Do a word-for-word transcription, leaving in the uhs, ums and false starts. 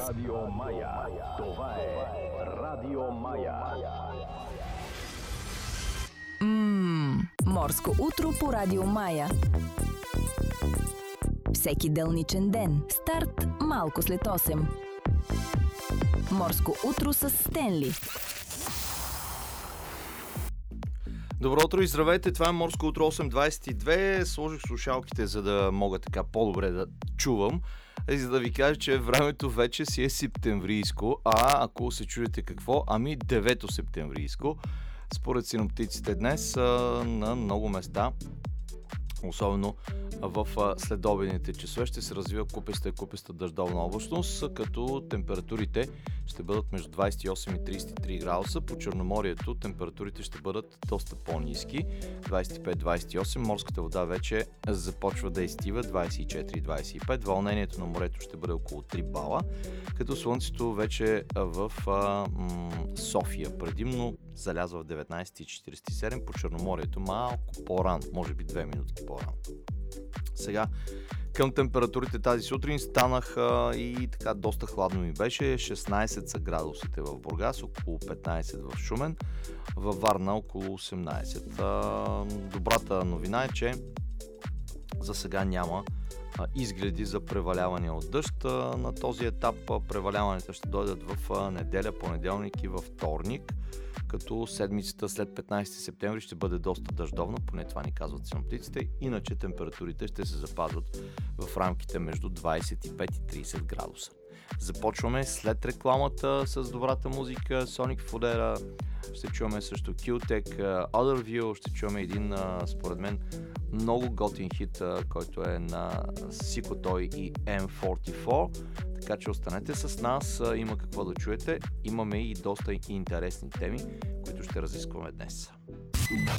Радио Мая. Това е Радио Мая. Ммм, морско утро по Радио Мая. Всеки делничен ден. Старт малко след осем. Морско утро с Стенли. Добро утро и здравейте, това е Морско утро осем двайсет и две. Сложих слушалките, за да мога така по-добре да чувам. И за да ви кажа, че времето вече си е септемврийско, а ако се чудите какво, ами девето септемврийско. Според синоптиците днес на много места, особено в следобедните часове, ще се развива купеста и купеста дъждовна облачност, като температурите ще бъдат между двайсет и осем и трийсет и три градуса. По Черноморието температурите ще бъдат доста по-ниски, двайсет и пет до двайсет и осем. Морската вода вече започва да изтива, двайсет и четири до двайсет и пет. Вълнението на морето ще бъде около три бала, като слънцето вече в а, м- София предимно залязва в деветнайсет и четирийсет и седем, по Черноморието малко по-рано, може би две минутки по-рано. Сега към температурите тази сутрин станах а, и така доста хладно ми беше. шестнайсет са градусите в Бургас, около петнайсет в Шумен, във Варна около осемнайсет. А, добрата новина е, че за сега няма а, изгледи за преваляване от дъжд. А, на този етап а, преваляването ще дойдат в а, неделя, понеделник и във вторник, като седмицата след петнайсети септември ще бъде доста дъждовна, поне това ни казват синоптиците, иначе температурите ще се запазват в рамките между двайсет и пет и трийсет градуса. Започваме след рекламата с добрата музика, Sonic Fodera, ще чуваме също Q-Tech, Other View, ще чуваме един, според мен, много готин хит, който е на Sikotoy и Ем форти и фор, така че останете с нас, има какво да чуете, имаме и доста интересни теми, които ще разискваме днес.